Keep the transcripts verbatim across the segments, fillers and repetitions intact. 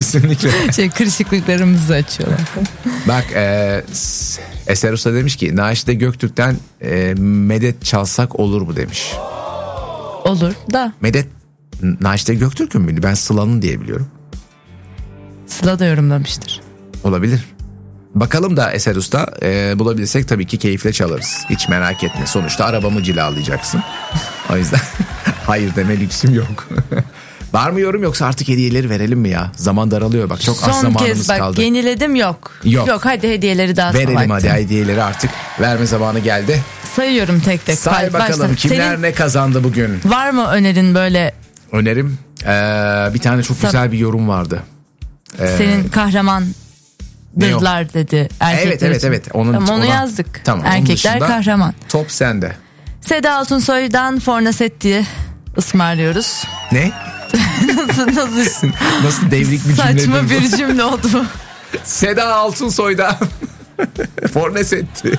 Kesinlikle. Şey, kırışıklıklarımızı açıyorlar. Bak e, Eser Usta demiş ki Naşide Göktürk'ten e, medet çalsak olur mu demiş. Olur da. Medet Naşide Göktürk'ün müydü? Ben Sıla'nın diye biliyorum. Sıla da yorumlamıştır. Olabilir. Bakalım da Eser Usta e, bulabilirsek tabii ki keyifle çalarız. Hiç merak etme. Sonuçta arabamı cilalayacaksın. O yüzden hayır deme lüksüm yok. Var mı yorum yoksa artık hediyeleri verelim mi ya? Zaman daralıyor bak, çok Son az zamanımız kez bak, kaldı. Yeniledim yok. Yok. Yok hadi hediyeleri dağıtma Verelim vakti. hadi hediyeleri, artık verme zamanı geldi. Sayıyorum tek tek. Say bakalım Başla. kimler Senin ne kazandı bugün? var mı önerin böyle? Önerim ee, bir tane çok Sa- güzel bir yorum vardı. Ee, Senin kahramandırlar dedi erkekler Evet evet için. evet. Onun, Tamam, onu ona, yazdık. Tamam, onun Erkekler dışında kahraman. Top sende. Seda Altunsoy'dan Fornasetti'yi ısmarlıyoruz. Ne? nasıl nasıl? Nasıl devrik bir cümle? Saçma bir cümle oldu bu. Seda Altunsoy'dan Fornasetti.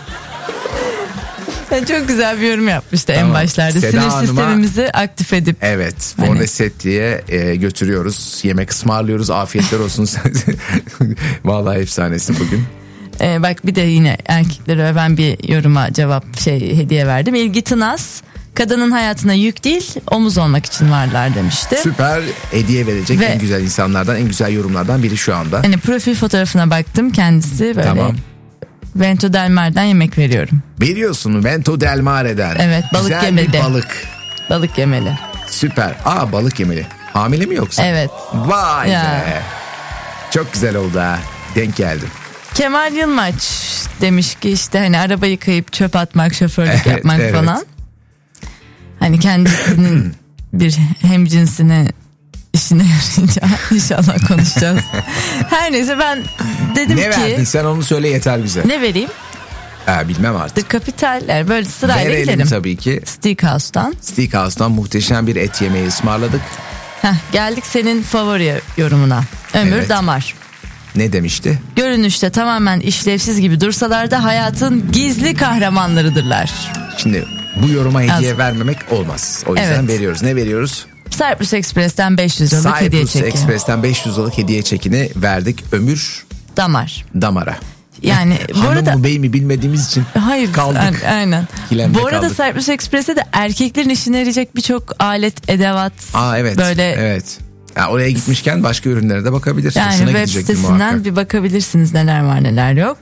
Yani çok güzel bir yorum yapmıştı Tamam. en başlarda. Seda Sinir Hanım'a- sistemimizi aktif edip. Evet, Hani- Fornasetti'ye e, götürüyoruz. Yemek ısmarlıyoruz. Afiyetler olsun. Vallahi efsanesi bugün. Ee, bak bir de yine erkekleri öven bir yoruma cevap şey hediye verdim. İlgi Tınaz, kadının hayatına yük değil omuz olmak için varlar demişti. Süper hediye verecek Ve- en güzel insanlardan, en güzel yorumlardan biri şu anda. Hani profil fotoğrafına baktım, kendisi böyle Tamam. Vento Del Mar'dan yemek veriyorum. Veriyorsun Vento Del Mare'den. Evet, balık güzel yemedi. bir balık. Balık yemeli. Süper. Aa, balık yemeli. Hamile mi yoksa? Evet. Vay Ya. be. Çok güzel oldu ha. Denk geldim. Kemal Yılmaç demiş ki işte hani araba yıkayıp çöp atmak, şoförlük Evet, yapmak evet. falan. Hani kendisinin bir hemcinsine işine yarayacak. İnşallah konuşacağız. Her neyse ben dedim Ne ki. verdin sen, onu söyle yeter bize. Ne vereyim? Ha, bilmem artık. The Capital, yani böyle sırayla Verelim gidelim. tabii ki. Steakhouse'dan. Steakhouse'dan muhteşem bir et yemeği ısmarladık. Heh, geldik senin favori yorumuna. Ömür Evet. Damar. Ne demişti? Görünüşte tamamen işlevsiz gibi dursalar da hayatın gizli kahramanlarıdırlar. Şimdi bu yoruma hediye Az. vermemek olmaz. O yüzden Evet. veriyoruz. Ne veriyoruz? Cyprus Express'ten beş yüz liralık hediye Cyprus çeki. Express'ten beş yüz liralık hediye çekini verdik Ömür Damar. Damar'a. Yani bu Hanım arada mı bey mi bilmediğimiz için hayır kaldık. a- aynen. İkilemde Bu arada kaldık. Cyprus Express'e de erkeklerin işine yarayacak birçok alet, edevat. Aa evet. Böyle Evet. Ya oraya gitmişken başka ürünlere de bakabilirsin. yani Hoşuna web gidecektir sitesinden muhakkak. bir bakabilirsiniz neler var neler yok.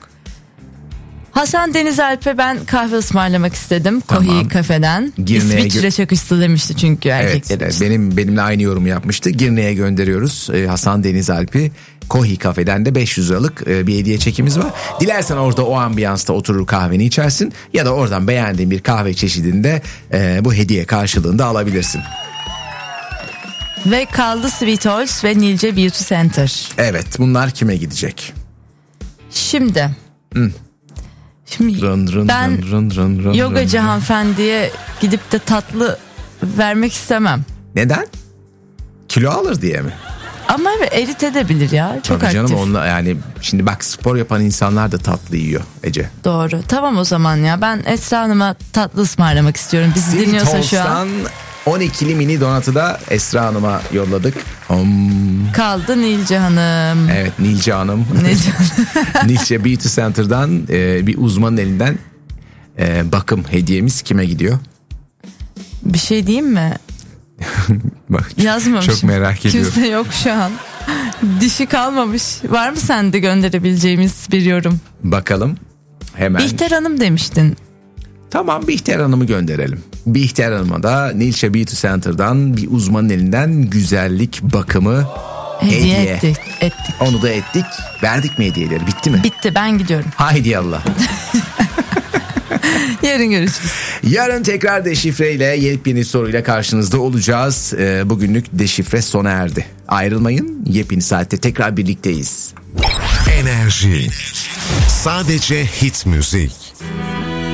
Hasan Deniz Alp'e ben kahve ısmarlamak istedim. Tamam. Kohi Kafe'den. Girne'ye İsviçre gö- çakıştı demişti çünkü Evet, erkekler evet. için. benim benimle aynı yorumu yapmıştı. Girne'ye gönderiyoruz. Ee, Hasan Deniz Alp'i. Kohi Kafe'den de beş yüz liralık e, bir hediye çekimiz var. Dilersen orada o ambiyansta oturur kahveni içersin ya da oradan beğendiğin bir kahve çeşidinde e, bu hediye karşılığında alabilirsin. Ve kaldı Sweet Halls ve Nilce Beauty Center. Evet, bunlar kime gidecek? Şimdi. Şimdi Rın rın ben rın rın rın rın yogacı rın. hanımefendiye gidip de tatlı vermek istemem. Neden? Kilo alır diye mi? Ama erit edebilir ya. Çok Tabii canım, aktif. onunla yani şimdi bak, spor yapan insanlar da tatlı yiyor Ece. Doğru. Tamam o zaman ya. Ben Esra Hanım'a tatlı ısmarlamak istiyorum. Bizi Sweet dinliyorsa şu an. Halls'tan on ikili mini donatı da Esra Hanım'a yolladık. Om. Kaldı Nilce Hanım. Evet, Nilce Hanım. Nilce Nilce Beauty Center'dan e, bir uzmanın elinden e, bakım hediyemiz kime gidiyor? Bir şey diyeyim mi? Bak, Yazmamışım. çok merak ediyorum. Kimse yok şu an. Dişi kalmamış. Var mı sende gönderebileceğimiz bir yorum? Bakalım hemen. Bihter Hanım demiştin. Tamam, Bihter Hanım'ı gönderelim. Bihter Hanım'a da Nilce Beauty Center'dan bir uzmanın elinden güzellik bakımı Hediye, hediye. ettik, ettik. Onu da ettik. Verdik mi hediyeleri? Bitti mi? Bitti, ben gidiyorum. Haydi Allah. Yarın görüşürüz. Yarın tekrar deşifreyle, yepyeni soruyla karşınızda olacağız. Ee, bugünlük deşifre sona erdi. Ayrılmayın, yepyeni saatte tekrar birlikteyiz. Enerji. Sadece hit müzik.